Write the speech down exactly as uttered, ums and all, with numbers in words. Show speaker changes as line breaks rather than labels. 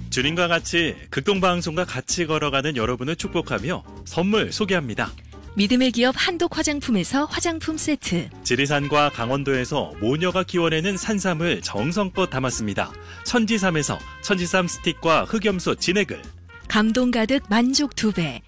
주님과 같이 극동방송과 같이 걸어가는 여러분을 축복하며 선물 소개합니다.
믿음의 기업 한독 화장품에서 화장품 세트.
지리산과 강원도에서 모녀가 키워내는 산삼을 정성껏 담았습니다. 천지삼에서 천지삼 스틱과 흑염소 진액을.
감동 가득 만족 두 배.